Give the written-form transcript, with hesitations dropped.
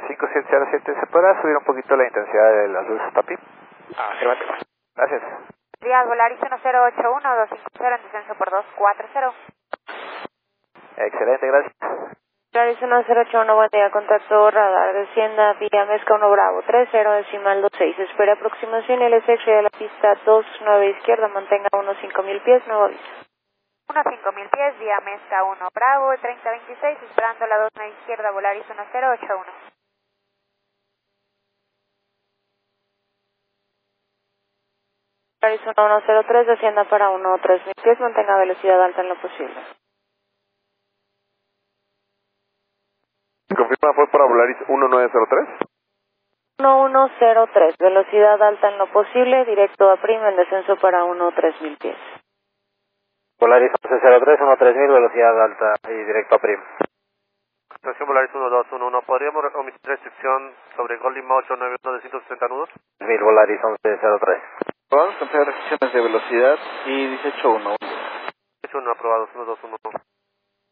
5707, ¿se podrá subir un poquito la intensidad de las luces, papi? Afirmativo. Gracias. Díaz Volaris 1081, 250 en descenso por 240. Excelente, gracias. Volaris 1081, buen día, contacto radar, descienda vía Mezca 1 Bravo, 30 decimal 26, espera aproximación LSX de la pista 29 izquierda, mantenga unos 5000 pies, nuevo aviso. 5000 pies, vía Mezca 1 Bravo, 3026, esperando la 29 izquierda, Volaris 1081. Volaris 1103, descienda para 3000 pies, mantenga velocidad alta en lo posible. ¿Confirma fue para Volaris 1903? 1103, velocidad alta en lo posible, directo a prima, en descenso para 3000 pies. Volaris 1103, 13000, velocidad alta y directo a prim. Estación Volaris 1211, ¿podríamos omitir restricción sobre Gol Lima 891 de 160 nudos? 1000 Volaris 1103. Vamos a cancelar restricciones de velocidad y 181. 181 aprobados, 1211.